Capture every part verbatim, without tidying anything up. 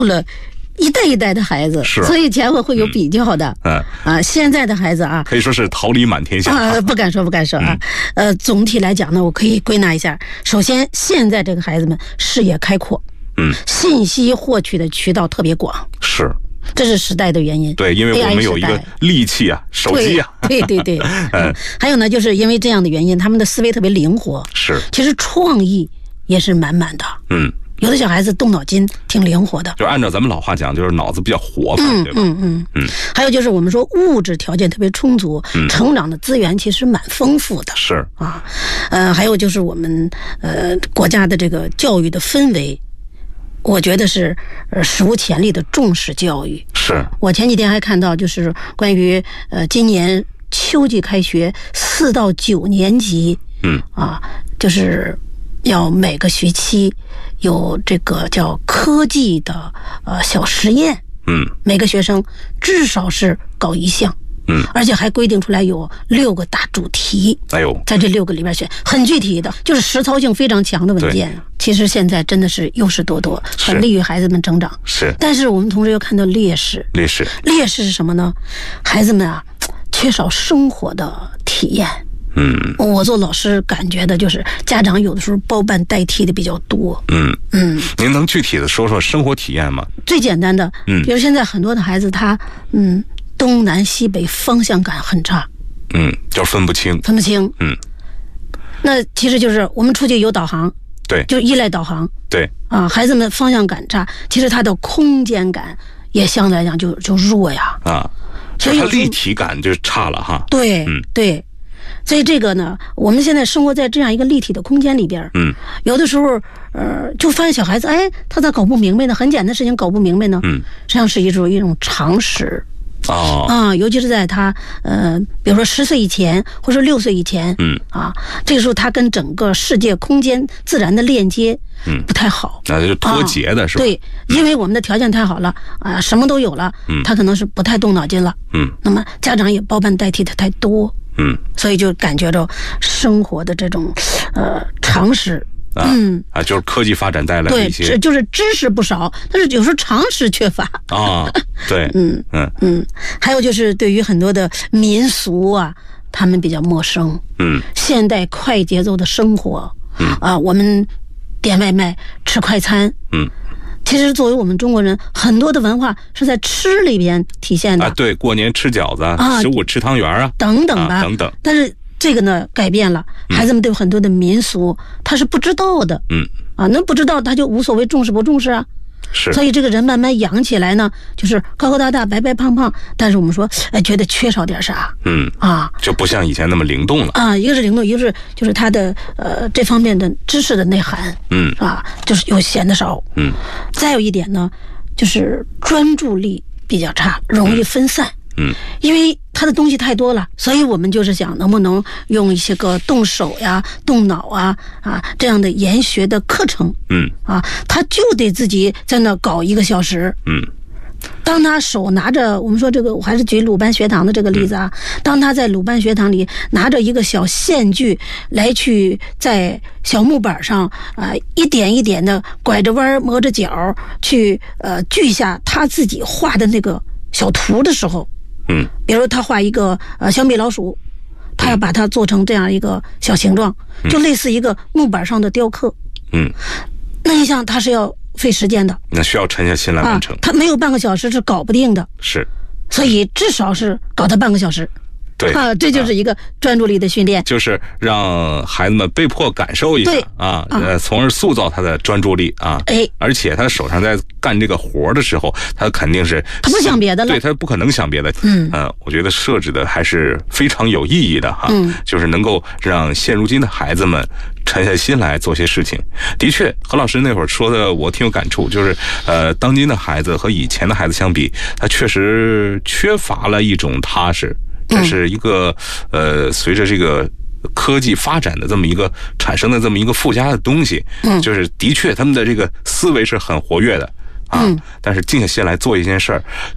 了一代一代的孩子，所以前后会有比较的。嗯啊，现在的孩子啊， 可以说是桃李满天下啊，不敢说不敢说啊。嗯、呃，总体来讲呢，我可以归纳一下：首先，现在这个孩子们视野开阔， 嗯， 信息获取的渠道特别广， 是， 这是时代的原因。 对，因为我们有一个利器啊，手机啊。 对对对，嗯，还有呢，就是因为这样的原因，他们的思维特别灵活， 是， 其实创意也是满满的， 嗯。 有的小孩子动脑筋挺灵活的， 就按照咱们老话讲，就是脑子比较活泛， 嗯、 对吧？ 嗯嗯嗯。还有就是我们说物质条件特别充足，嗯、成长的资源其实蛮丰富的。 是啊，呃，还有就是我们呃国家的这个教育的氛围，我觉得是呃史无前例的重视教育。 是我前几天还看到，就是关于呃今年秋季开学四到九年级， 嗯啊，就是要每个学期有这个叫科技的呃小实验， 嗯， 每个学生至少是搞一项， 嗯， 而且还规定出来有六个大主题， 哎呦， 在这六个里边选，很具体的，就是实操性非常强的文件。其实现在真的是优势多多，很利于孩子们成长。 是， 但是我们同时又看到劣势， 劣势， 劣势是什么呢？孩子们啊，缺少生活的体验。 嗯， 我做老师感觉的就是家长有的时候包办代替的比较多。 嗯嗯， 您能具体的说说生活体验吗？ 最简单的，嗯，比如现在很多的孩子他嗯东南西北方向感很差， 嗯，就分不清， 分不清， 嗯， 那其实就是我们出去有导航， 对， 就依赖导航， 对， 啊，孩子们方向感差，其实他的空间感也相对来讲就就弱呀， 啊，所以他立体感就差了哈， 对，嗯，对。所以这个呢，我们现在生活在这样一个立体的空间里边， 嗯， 有的时候，呃，就发现小孩子，哎，他咋搞不明白呢？很简单的事情搞不明白呢， 嗯， 实际上是一种一种常识， 哦， 啊，尤其是在他，呃，比如说十岁以前，或者六岁以前， 嗯， 啊，这个时候他跟整个世界空间自然的链接， 嗯， 不太好， 那就脱节的是吧？ 对，因为我们的条件太好了，啊，什么都有了， 嗯， 他可能是不太动脑筋了， 嗯， 那么家长也包办代替的太多。 嗯， 所以就感觉着生活的这种呃常识， 啊、嗯啊，就是科技发展带来的一些， 对，就是知识不少，但是有时候常识缺乏啊。对， 嗯嗯嗯，还有就是对于很多的民俗啊，他们比较陌生。 嗯， 现代快节奏的生活， 嗯啊，我们点外卖吃快餐， 嗯。 其实作为我们中国人，很多的文化是在吃里边体现的啊。对，过年吃饺子啊，十五吃汤圆啊， 等等吧， 啊、等等。 但是这个呢改变了，孩子们对很多的民俗他是不知道的， 嗯， 啊，那不知道他就无所谓重视不重视啊。 是， 所以这个人慢慢养起来呢，就是高高大大、白白胖胖，但是我们说，哎，觉得缺少点啥， 嗯啊， 就不像以前那么灵动了啊。一个是灵动，一个是就是他的呃这方面的知识的内涵， 嗯啊，就是又显得少， 嗯。 再有一点呢，就是专注力比较差，容易分散。 嗯， 因为他的东西太多了，所以我们就是想能不能用一些个动手呀、动脑啊啊这样的研学的课程， 嗯啊，他就得自己在那搞一个小时， 嗯。 当他手拿着，我们说这个，我还是举鲁班学堂的这个例子啊。当他在鲁班学堂里拿着一个小线锯来去在小木板上啊、呃、一点一点的拐着弯磨着角去呃锯下他自己画的那个小图的时候， 嗯， 比如他画一个呃小米老鼠，他要把它做成这样一个小形状，就类似一个木板上的雕刻， 嗯， 那一项他是要费时间的， 那需要沉下心来完成、 啊、他没有半个小时是搞不定的， 是， 所以至少是搞他半个小时。 对啊，这就是一个专注力的训练、啊， 就是让孩子们被迫感受一下啊，呃，从而塑造他的专注力啊。 哎， 而且他手上在干这个活的时候，他肯定是他不想别的了， 对他不可能想别的。嗯，呃，我觉得设置的还是非常有意义的哈。嗯，就是能够让现如今的孩子们沉下心来做些事情。的确，何老师那会儿说的我挺有感触，就是呃，当今的孩子和以前的孩子相比，他确实缺乏了一种踏实。这是一个呃，随着这个科技发展的这么一个产生的这么一个附加的东西，嗯，就是的确他们的这个思维是很活跃的啊，嗯，但是静下心来做一件事儿，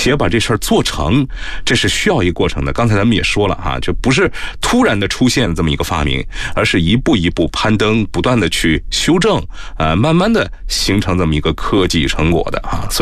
且把这事儿做成，这是需要一个过程的。刚才咱们也说了哈，就不是突然的出现这么一个发明，而是一步一步攀登，不断的去修正，呃，慢慢的形成这么一个科技成果的啊。